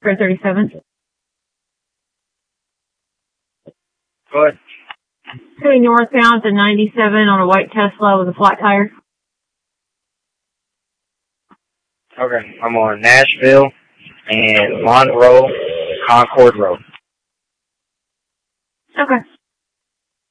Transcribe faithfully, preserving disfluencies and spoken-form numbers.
Fred thirty-seven. Go ahead. Heading northbound to ninety-seven on a white Tesla with a flat tire. Okay, I'm on Nashville and Monroe, Concord Road. Okay.